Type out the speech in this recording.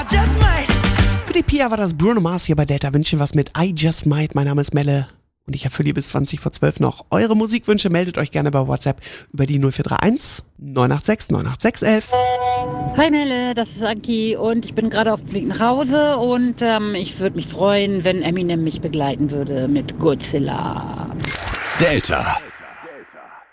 just might. Für die Pia war das Bruno Mars hier bei Delta Wünschen was mit I Just Might. Mein Name ist Melle und ich erfülle bis 20 vor 12 noch eure Musikwünsche. Meldet euch gerne bei WhatsApp über die 0431 986 986 11. Hi Melle, das ist Anki und ich bin gerade auf dem Weg nach Hause und ich würde mich freuen, wenn Eminem mich begleiten würde mit Godzilla. Delta.